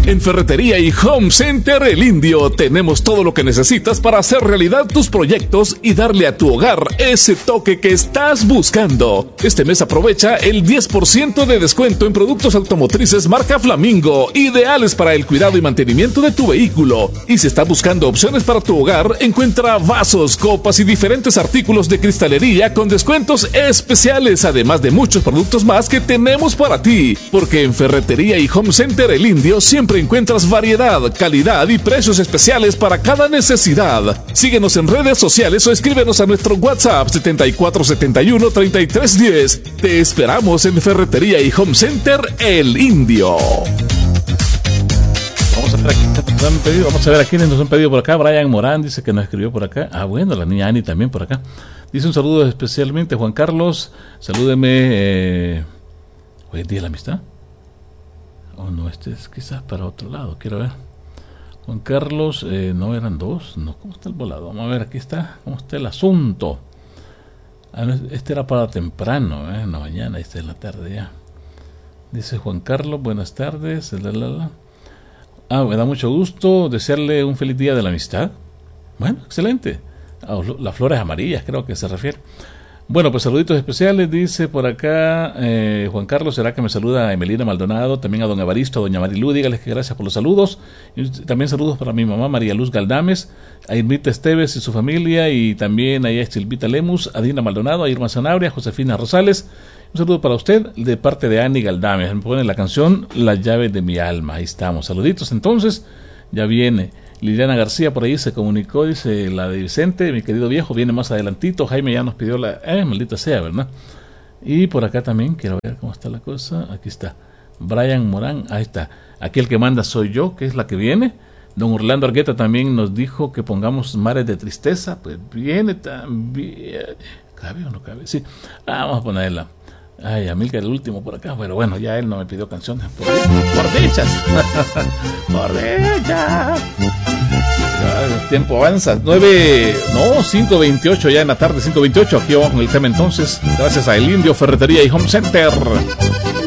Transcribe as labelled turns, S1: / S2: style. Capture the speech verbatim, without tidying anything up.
S1: En Ferretería y Home Center El Indio tenemos todo lo que necesitas para hacer realidad tus proyectos y darle a tu hogar ese toque que estás buscando. Este mes aprovecha el diez por ciento de descuento en productos automotrices marca Flamingo, ideales para el cuidado y mantenimiento de tu vehículo. Y si estás buscando opciones para tu hogar, encuentra vasos, copas y diferentes artículos de cristalería con descuentos especiales, además de muchos productos más que tenemos para ti. Porque en Ferretería y Home Center El Indio siempre encuentras variedad, calidad y precios especiales para cada necesidad. Síguenos en redes sociales o escríbenos a nuestro WhatsApp setenta y cuatro setenta y uno treinta y tres diez. Te esperamos en Ferretería y Home Center El Indio.
S2: Vamos a ver aquí, nos han pedido, vamos a ver a quiénes nos han pedido por acá. Brian Morán dice que nos escribió por acá. Ah, bueno, la niña Ani también por acá. Dice un saludo especialmente Juan Carlos. Salúdeme. Eh, hoy es día de la amistad. Oh, no, este es quizás para otro lado, quiero ver. Juan Carlos, eh, no eran dos, no, ¿cómo está el volado? Vamos a ver, aquí está, ¿cómo está el asunto? Ah, no, este era para temprano, ¿eh? En la mañana, este es la tarde ya. Dice Juan Carlos, buenas tardes. La, la, la. Ah, me da mucho gusto desearle un feliz día de la amistad. Bueno, excelente. Ah, las flores amarillas, creo que se refiere. Bueno, pues saluditos especiales, dice por acá eh, Juan Carlos, será que me saluda a Emelina Maldonado, también a don Evaristo, a doña Marilú, dígales que gracias por los saludos, y también saludos para mi mamá María Luz Galdames, a Irmita Esteves y su familia, y también a Silvita Lemus, a Dina Maldonado, a Irma Zanabria, a Josefina Rosales. Un saludo para usted de parte de Ani Galdames, me pone la canción Las llaves de mi alma, ahí estamos, saluditos entonces, ya viene. Liliana García por ahí se comunicó, dice la de Vicente, mi querido viejo, viene más adelantito. Jaime ya nos pidió la... Eh, maldita sea, ¿verdad? Y por acá también, quiero ver cómo está la cosa. Aquí está. Brian Morán, ahí está. Aquí el que manda soy yo, que es la que viene. Don Orlando Argueta también nos dijo que pongamos Mares de Tristeza. Pues viene también. ¿Cabe o no cabe? Sí. Ah, vamos a ponerla. Ay, Amilcar el último por acá, pero bueno, ya él no me pidió canciones. Por, por dichas. Por dichas. Ya, el tiempo avanza. nueve, no, cinco veintiocho ya en la tarde, cinco veintiocho. Aquí vamos con el tema entonces. Gracias a El Indio, Ferretería y Home Center.